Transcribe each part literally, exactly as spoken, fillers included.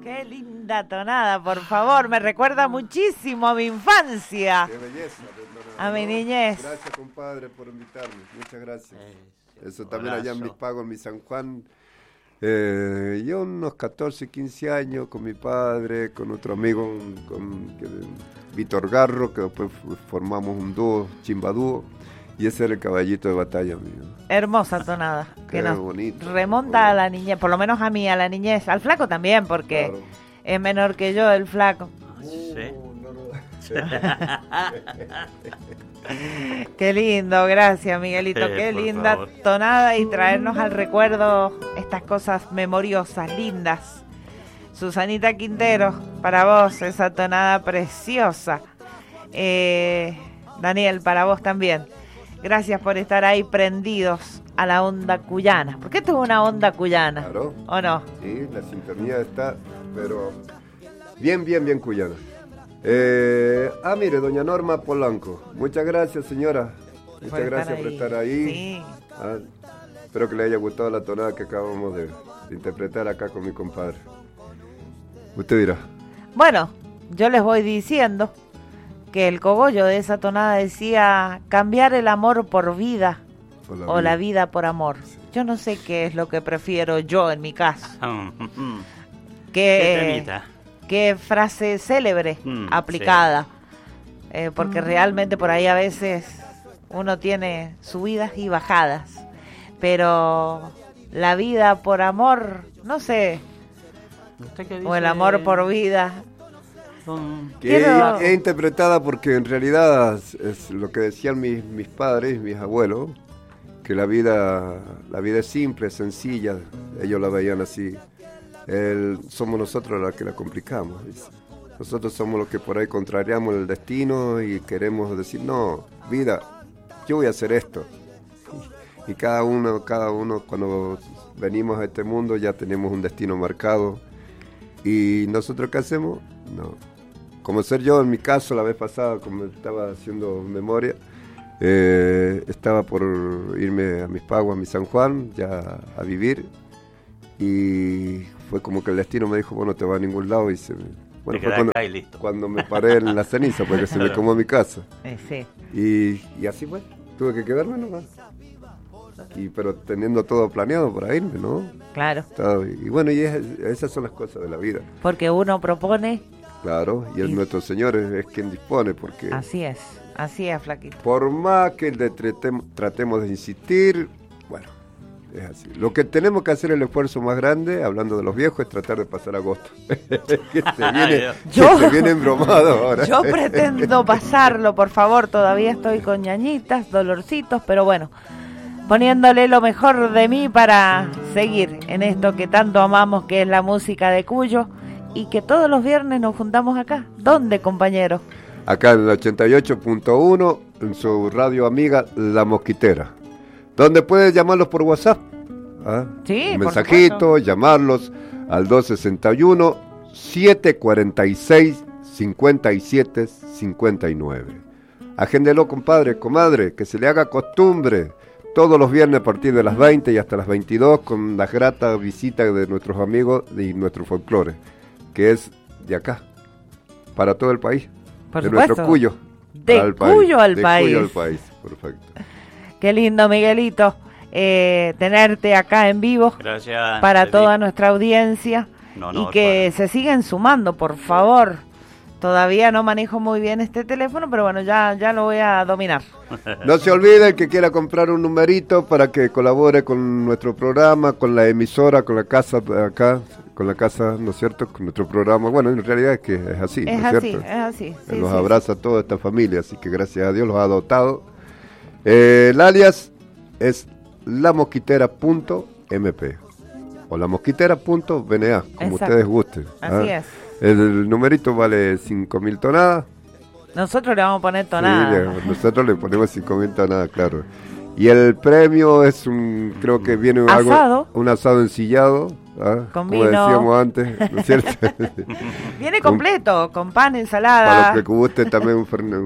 Qué linda tonada, por favor, me recuerda muchísimo a mi infancia. Qué belleza. A mi niñez. Gracias, compadre, por invitarme. Muchas gracias. Eh, Eso también allá en abrazo. mis pagos, en mi San Juan. Eh, yo unos catorce, quince años con mi padre, con otro amigo, con que, Víctor Garro, que después formamos un dúo, Chimbadúo, y ese era el caballito de batalla mío. Hermosa tonada. Qué que nos bonito. remonta Bonito. a la niñez, por lo menos a mí, a la niñez. Al flaco también, porque Claro. es menor que yo, el flaco. Sí. Uh, no, no. Qué lindo, gracias Miguelito, Sí, qué por linda favor. tonada y traernos al recuerdo estas cosas memoriosas, lindas. Susanita Quintero, para vos esa tonada preciosa. Eh, Daniel, para vos también. Gracias por estar ahí prendidos a la onda cuyana. ¿Por qué esto es una onda cuyana? Claro. ¿O no? Sí, la sintonía está, pero bien, bien, bien cuyana. Eh, ah, mire, doña Norma Polanco. Muchas gracias, señora. Muchas Por estar gracias por ahí. estar ahí. Sí. Ah, espero que le haya gustado la tonada que acabamos de, de interpretar acá con mi compadre. Usted dirá. Bueno, yo les voy diciendo que el cogollo de esa tonada decía cambiar el amor por vida O la o la vida. vida por amor. Yo no sé qué es lo que prefiero yo en mi caso. Qué Qué, temita. qué frase célebre Mm, aplicada. Eh, porque realmente por ahí a veces uno tiene subidas y bajadas. Pero la vida por amor, no sé, ¿Usted qué o el dice? amor por vida. Son- Que Quiero- es, es interpretada porque en realidad es, es lo que decían mis, mis padres, mis abuelos, que la vida, la vida es simple, es sencilla, ellos la veían así. El, somos nosotros los que la complicamos. ¿Dice? Nosotros somos los que por ahí contrariamos el destino y queremos decir, no, vida, yo voy a hacer esto. Y, y cada uno, cada uno cuando venimos a este mundo ya tenemos un destino marcado. ¿Y nosotros qué hacemos? No. Como ser yo, en mi caso, la vez pasada, como estaba haciendo memoria, eh, estaba por irme a mis pagos, a mi San Juan, ya a vivir, y fue como que el destino me dijo, bueno, no te vas a ningún lado, y se me... Bueno, Te fue quedás cuando, acá y listo. cuando me paré en la ceniza, porque se me comó mi casa. Eh, sí. Y, y así fue, tuve que quedarme nomás. Y, pero teniendo todo planeado para irme, ¿no? Claro, Todo, y bueno, y es- esas son las cosas de la vida. porque uno propone, Claro, y el Y- nuestro Señor es, es quien dispone, porque así es, así es, flaquito. por más que le tratem- tratemos de insistir, bueno, es así. Lo que tenemos que hacer el esfuerzo más grande, hablando de los viejos, es tratar de pasar agosto. que se viene, Yo- que se viene embromado ahora. Yo pretendo pasarlo, por favor, todavía estoy con ñañitas, dolorcitos, pero bueno, poniéndole lo mejor de mí para seguir en esto que tanto amamos, que es la música de Cuyo, y que todos los viernes nos juntamos acá. ¿Dónde, compañero? Acá en el ochenta y ocho punto uno, en su radio amiga La Mosquitera, donde puedes llamarlos por WhatsApp. ¿ah? Sí, Un por mensajito, supuesto. llamarlos al dos sesenta y uno, siete cuarenta y seis, cincuenta y siete cincuenta y nueve. Agéndelo, compadre, comadre, que se le haga costumbre todos los viernes a partir de las veinte y hasta las veintidós con las gratas visitas de nuestros amigos y nuestro folclore, que es de acá, para todo el país, Por de supuesto. nuestro Cuyo. De al país, Cuyo al de país. Cuyo al país, perfecto. Qué lindo, Miguelito, eh, tenerte acá en vivo Gracias. para Teddy. toda nuestra audiencia. No, no, y que para- se sigan sumando, por favor. Todavía no manejo muy bien este teléfono, pero bueno, ya, ya lo voy a dominar. No se olvide el que quiera comprar un numerito para que colabore con nuestro programa, con la emisora, con la casa de acá, con la casa, ¿no es cierto? Con nuestro programa. Bueno, en realidad es que es así, Es ¿no es así, cierto? es así. sí, Los sí, abraza a toda esta familia, así que gracias a Dios los ha adoptado. Eh, el alias es lamosquitera.mp o lamosquitera.bna, como Exacto. ustedes gusten. Así ¿ah? es. El numerito vale cinco mil tonadas. Nosotros le vamos a poner tonada. Sí, le- nosotros le ponemos cinco mil tonadas, claro. Y el premio es un, creo que viene un Asado. algo, un asado ensillado, ¿ah? Con como vino. decíamos antes, ¿no es cierto? Viene completo, con pan, Para ensalada. los que guste también un Fernet.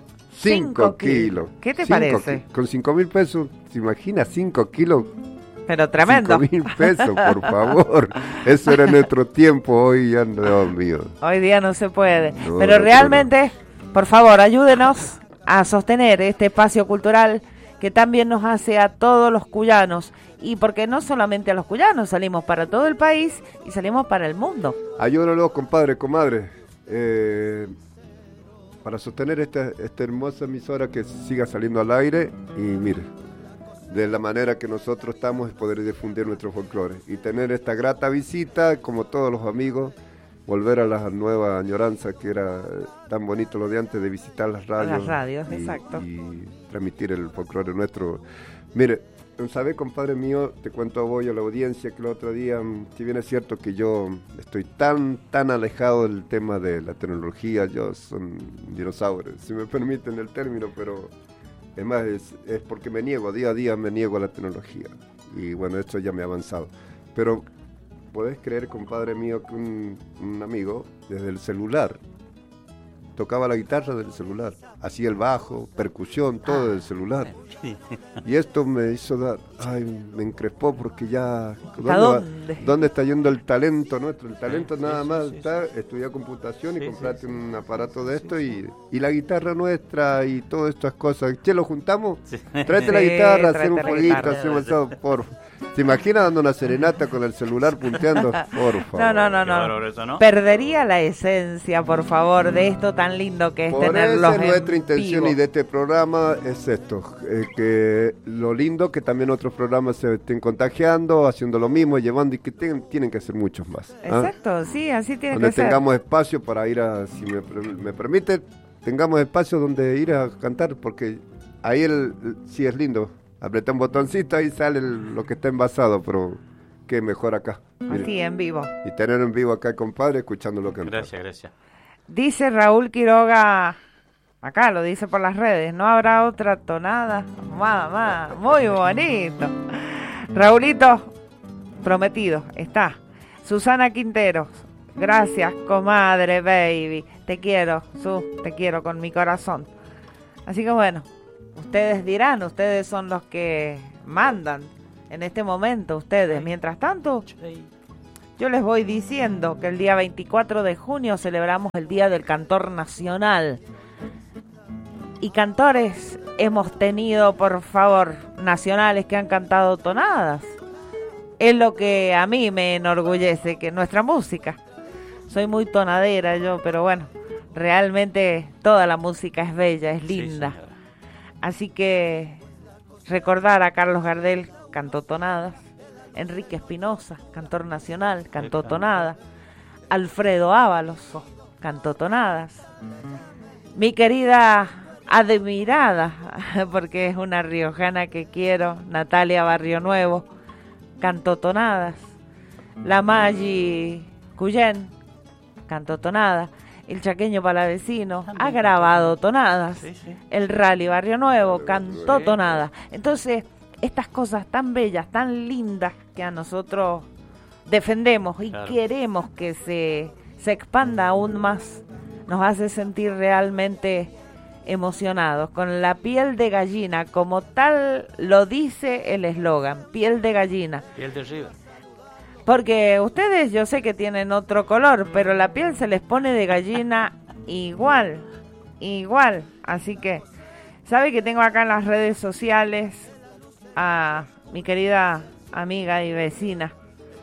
Cinco Cinco kilos. kilos. ¿Qué te Cinco parece? ki- Con cinco mil pesos, ¿se imagina? Cinco kilos. Pero tremendo. cinco mil pesos, por favor. Eso era nuestro tiempo, hoy ya no, Dios mío. Hoy día no se puede. No, Pero no, realmente, por favor, ayúdenos a sostener este espacio cultural que también nos hace a todos los cuyanos. Y porque no solamente a los cuyanos, salimos para todo el país y salimos para el mundo. Ayúdanos, compadre, comadre, eh, para sostener esta, esta hermosa emisora que siga saliendo al aire. Y mire, de la manera que nosotros estamos es poder difundir nuestro folclore y tener esta grata visita, como todos los amigos, volver a la nueva añoranza que era tan bonito lo de antes de visitar las radios. Las radios, y, exacto. Y transmitir el folclore nuestro. Mire, ¿sabes, compadre mío? Te cuento a vos y a la audiencia que el otro día, si bien es cierto que yo estoy tan, tan alejado del tema de la tecnología, yo soy un dinosaurio, si me permiten el término, pero es más, es, es porque me niego, día a día me niego a la tecnología. Y bueno, esto ya me ha avanzado. Pero, ¿podés creer, compadre mío, que un, un amigo, desde el celular, tocaba la guitarra del celular, hacía el bajo, percusión, todo del celular? Y esto me hizo dar, ay, me encrespó porque ya, ¿dónde, dónde? Va, ¿dónde está yendo el talento nuestro? El talento Sí, nada sí, más sí, está estudiar computación Sí, y sí, comprarte sí. un aparato de Sí, esto sí. y, y la guitarra nuestra y todas estas cosas. Che, ¿lo juntamos? Sí. Tráete la Sí, guitarra, hacer tráete un la jueguito, guitarra. hacemos eso, por ¿te imaginas dando una serenata con el celular punteando? Por favor. No, no, no, Qué no. bárbaro eso, ¿no? Perdería la esencia, por favor, de esto tan lindo que es Por tenerlos eso en nuestra intención vivo. y de este programa es esto, eh, que lo lindo que también otros programas se estén contagiando, haciendo lo mismo, llevando y que ten- tienen que ser muchos más. ¿ah? Exacto, sí, así tiene Donde que ser. tengamos espacio para ir a, si me, per- me permite, tengamos espacio donde ir a cantar, porque ahí el, el- sí es lindo. Apreté un botoncito y sale el- lo que está envasado, pero qué mejor acá. Mire. Así, en vivo. Y tener en vivo acá, compadre, escuchando lo que nos Gracias, gracias. Dice Raúl Quiroga, acá lo dice por las redes, no habrá otra tonada. Mamá, muy bonito. Raulito, prometido, está. Susana Quinteros, gracias, comadre, baby. Te quiero, Su, te quiero con mi corazón. Así que bueno, ustedes dirán, ustedes son los que mandan en este momento, ustedes. Mientras tanto, yo les voy diciendo que el día veinticuatro de junio celebramos el Día del Cantor Nacional. Y cantores hemos tenido, por favor, nacionales que han cantado tonadas. Es lo que a mí me enorgullece, que nuestra música. Soy muy tonadera yo, pero bueno, realmente toda la música es bella, es linda. Sí, señora. Así que recordar a Carlos Gardel, cantó tonadas. Enrique Espinosa, cantor nacional, cantó tonada. Alfredo Ábalos, cantó tonadas. Mi querida admirada, porque es una riojana que quiero, Natalia Barrio Nuevo, cantó tonadas. La Maggi Cuyén, cantó tonadas. El Chaqueño Palavecino También ha grabado cantó. tonadas. Sí, sí. El Rally Barrio Nuevo cantó Sí. tonadas. Entonces, estas cosas tan bellas, tan lindas que a nosotros defendemos y Claro. queremos que se, se expanda aún más, nos hace sentir realmente emocionados, con la piel de gallina, como tal lo dice el eslogan, piel de gallina. Y el de River. Porque ustedes yo sé que tienen otro color, pero la piel se les pone de gallina igual, igual. Así que, ¿sabe que tengo acá en las redes sociales a mi querida amiga y vecina,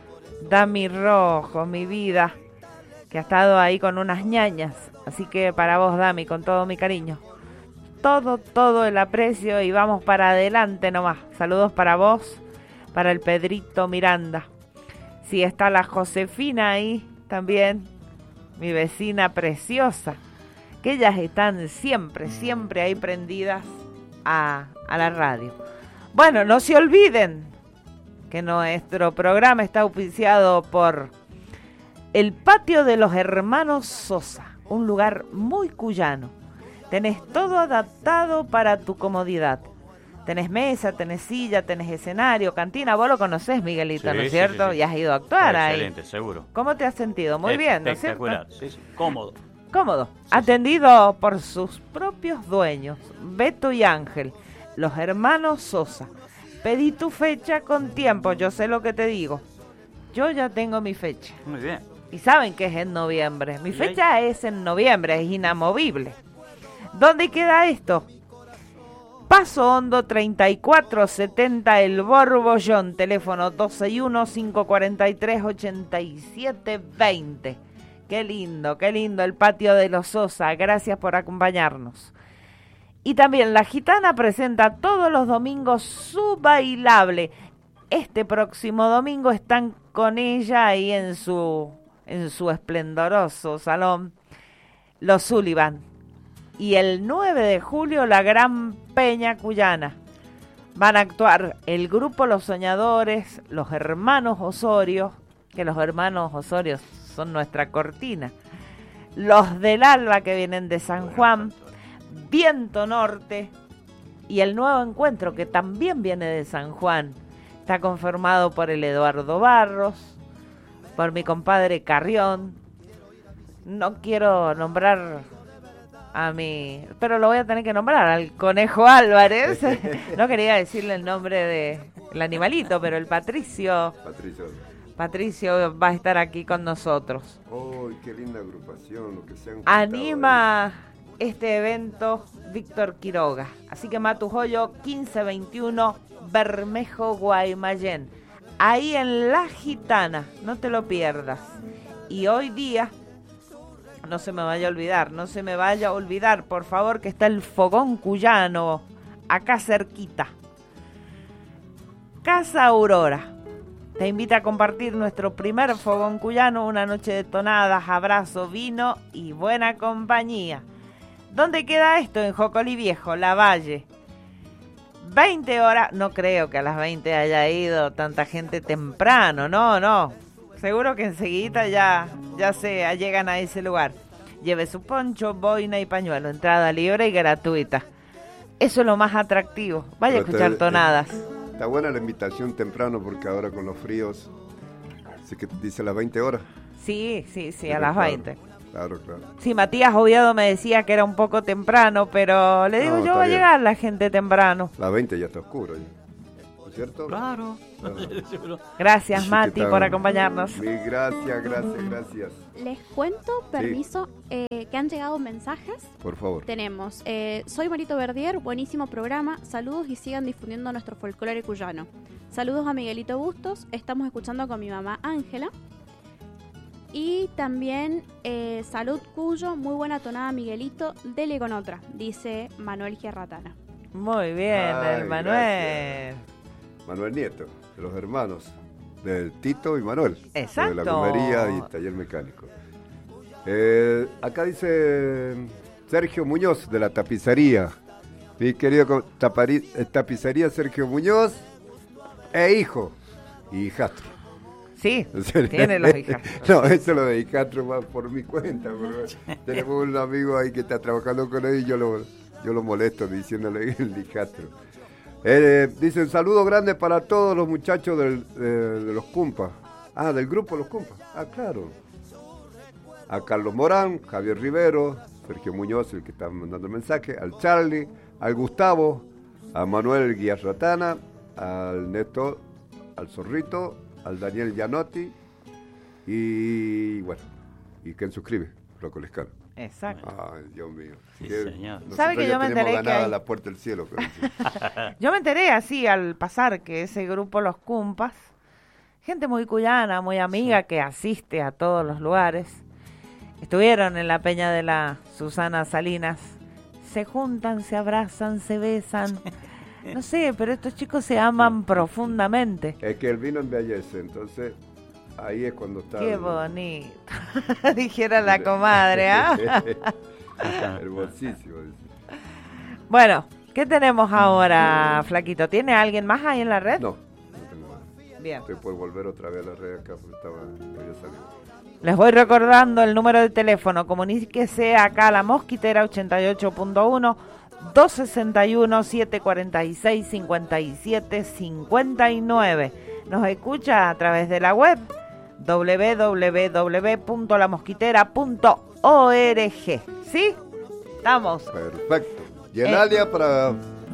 Dami Rojo, mi vida, que ha estado ahí con unas ñañas? Así que para vos, Dami, con todo mi cariño, todo, todo el aprecio y vamos para adelante nomás. Saludos para vos, para el Pedrito Miranda. Sí, está la Josefina ahí también, mi vecina preciosa, que ellas están siempre, siempre ahí prendidas a, a la radio. Bueno, no se olviden que nuestro programa está auspiciado por el Patio de los Hermanos Sosa, un lugar muy cuyano. Tenés todo adaptado para tu comodidad. Tenés mesa, tenés silla, tenés escenario, cantina. Vos lo conocés, Miguelito, Sí, ¿no es sí, cierto? sí, sí. Y has ido a actuar ahí. Excelente, seguro. ¿Cómo te has sentido? Muy bien, ¿no es cierto? Espectacular, sí, sí. Cómodo. Cómodo. Atendido por sus propios dueños, Beto y Ángel, los hermanos Sosa. Pedí tu fecha con tiempo, yo sé lo que te digo. Yo ya tengo mi fecha. Muy bien. Y saben que es en noviembre. Mi Y fecha ahí- es en noviembre, es inamovible. ¿Dónde queda esto? Paso Hondo treinta y cuatro setenta El Borbollón, teléfono dos seis uno, cinco cuatro tres, ocho siete dos cero. Qué lindo, qué lindo el patio de los Sosa, gracias por acompañarnos. Y también La Gitana presenta todos los domingos su bailable. Este próximo domingo están con ella ahí en su, en su esplendoroso salón, Los Sullivan. Y el nueve de julio, la Gran Peña Cuyana. Van a actuar el grupo Los Soñadores, los hermanos Osorio, que los hermanos Osorio son nuestra cortina, los del Alba, que vienen de San Juan, Viento Norte, y el Nuevo Encuentro, que también viene de San Juan. Está conformado por el Eduardo Barros, por mi compadre Carrión. No quiero nombrar a mi, pero lo voy a tener que nombrar, al Conejo Álvarez. No quería decirle el nombre de el animalito, pero el Patricio. Patricio. Patricio va a estar aquí con nosotros. ¡Oh, qué linda agrupación! Lo que se han juntado Anima este evento Víctor Quiroga. Así que Matujoyo quince veintiuno, Bermejo, Guaymallén. Ahí en La Gitana, no te lo pierdas. Y hoy día, no se me vaya a olvidar, no se me vaya a olvidar, por favor, que está el Fogón Cuyano, acá cerquita. Casa Aurora te invita a compartir nuestro primer Fogón Cuyano, una noche de tonadas, abrazo, vino y buena compañía. ¿Dónde queda esto? En Jocolí Viejo, La Valle. veinte horas, no creo que a las veinte haya ido tanta gente temprano, no, no. Seguro que enseguida ya, ya se llegan a ese lugar. Lleve su poncho, boina y pañuelo, entrada libre y gratuita. Eso es lo más atractivo. Vaya a Pero escuchar te- tonadas. Está buena la invitación temprano porque ahora con los fríos, así que dice las veinte horas. Sí, sí, sí, Sí, a las claro. veinte. Claro, claro. Sí, Matías Oviedo me decía que era un poco temprano, pero le digo, No, yo está va a bien. llegar la gente temprano. Las veinte ya está oscuro, ya. ¿No es cierto? Claro. Claro. Gracias, Sí, Mati, ¿qué tal? por acompañarnos. Mil gracias, gracias, gracias. Les cuento, permiso, eh, que han llegado mensajes. Por favor. Tenemos, eh, soy Marito Verdier, buenísimo programa, saludos y sigan difundiendo nuestro folclore cuyano. Saludos a Miguelito Bustos, estamos escuchando con mi mamá Ángela. Y también, eh, salud Cuyo, muy buena tonada Miguelito, dele con otra, dice Manuel Gierratana. Muy bien, Ay, el Manuel. Manuel Nieto, de los hermanos, del Tito y Manuel. Exacto. De la gomería y taller mecánico. Eh, acá dice Sergio Muñoz, de la tapicería. Mi querido co- tapari- eh, tapicería Sergio Muñoz, e hijo, y hijastro. Sí, O sea, tiene los hijastros. No, eso lo de hijastro más por mi cuenta. Porque tenemos un amigo ahí que está trabajando con él y yo lo, yo lo molesto diciéndole el hijastro. Eh, dice, un saludo grande para todos los muchachos del, de, de los Cumpas. Ah, del grupo Los Cumpas. Ah, claro. A Carlos Morán, Javier Rivero, Sergio Muñoz, el que está mandando el mensaje, al Charlie, al Gustavo, a Manuel Guillarratana, al Neto, al Zorrito, al Daniel Gianotti y bueno, y quien suscribe, Rocco Lescano. Exacto. Ay, Dios mío. Sí, Que señor. nosotros ¿Sabe que ya yo me tenemos enteré que ganada hay- la puerta del cielo. Pero sí. Yo me enteré así al pasar que ese grupo Los Cumpas, gente muy cuyana, muy amiga, que asiste a todos los lugares, estuvieron en la peña de la Susana Salinas, se juntan, se abrazan, se besan, no sé, pero estos chicos se aman profundamente. Es que el vino embellece, entonces ahí es cuando está... Qué el- bonito, dijera la comadre, ¿ah? Hermosísimo. dice. Bueno, ¿qué tenemos ahora, Flaquito? ¿Tiene alguien más ahí en la red? No, no tengo nada. Bien. Estoy por volver otra vez a la red acá porque estaba, había salido. Les voy recordando el número de teléfono. Comuníquese acá a La Mosquitera ochenta y ocho punto uno, dos sesenta y uno, setecientos cuarenta y seis, cincuenta y siete cincuenta y nueve. Nos escucha a través de la web doble u doble u doble u punto la mosquitera punto org. ¿Sí? Estamos. Perfecto. Yenalia para,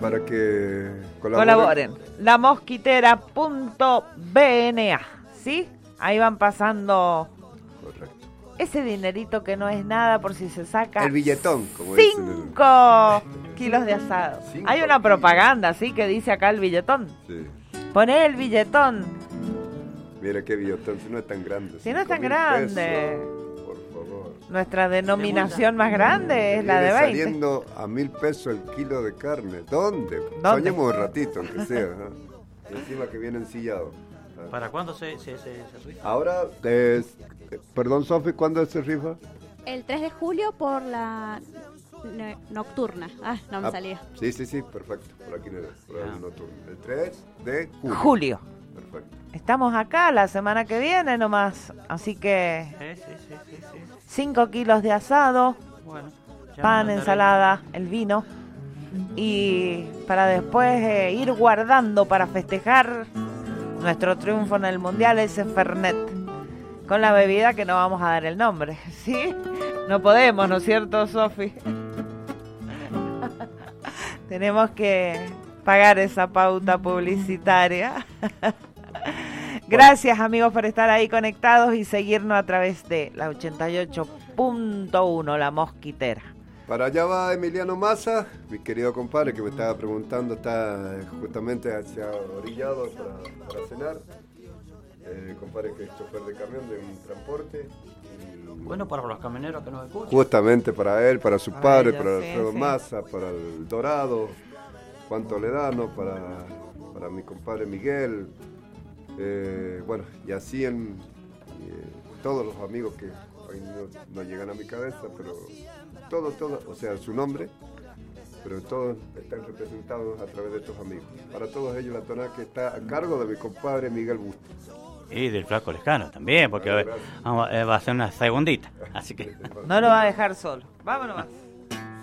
para que colaboren. Colaboren. La mosquitera punto B N A, ¿sí? Ahí van pasando Correcto. ese dinerito que no es nada por si se saca. El billetón, como dicen. en Cinco kilos de asado. Cinco Hay una kilos. propaganda, ¿sí? Que dice acá el billetón. el- Sí. Poné el billetón. Mira qué billetón, si no es tan grande. Si no es cinco tan mil grande. pesos, por favor. Nuestra denominación más grande es la de Viene veinte. saliendo a mil pesos el kilo de carne. ¿Dónde? ¿Dónde? Soñemos un ratito, aunque sea. ¿eh? Y encima que viene ensillado. ¿eh? ¿Para cuándo se, se, se, se rifa? Ahora, es- perdón, Sofi, ¿cuándo se rifa? El tres de julio por la ne- nocturna. Ah, no me Ah, salía. Sí, sí, sí, perfecto. Por aquí no era, por el Ah. nocturno. El tres de julio. Julio. Perfecto. Estamos acá la semana que viene nomás. Así que Sí, sí, sí, sí, sí. cinco kilos de asado, Bueno. ya pan, me anotaré. ensalada, el vino. Y para después eh, ir guardando para festejar nuestro triunfo en el Mundial ese Fernet. Con la bebida que no vamos a dar el nombre, ¿sí? No podemos, ¿no es cierto, Sofi? Tenemos que pagar esa pauta publicitaria. Gracias, amigos, por estar ahí conectados y seguirnos a través de la ochenta y ocho punto uno, La Mosquitera. Para allá va Emiliano Massa, mi querido compadre que me estaba preguntando, está justamente hacia orillado para, para cenar. Eh, compadre que es chofer de camión de un transporte. Y Bueno, para los camioneros que nos escuchan. justamente para él, para su Para padre, ellos, para sí, Alfredo sí. Massa, para el Dorado, Juan Toledano, para, para mi compadre Miguel. Eh, bueno, y así en eh, todos los amigos que hoy no, no llegan a mi cabeza, pero todos, todos, o sea, su nombre, pero todos están representados a través de estos amigos. Para todos ellos la tonada que está a cargo de mi compadre Miguel Bustos. Y del Flaco Lescano también, porque Ah, va, gracias. vamos, eh, va a ser una segundita. Así que. No lo va a dejar solo. Vámonos más.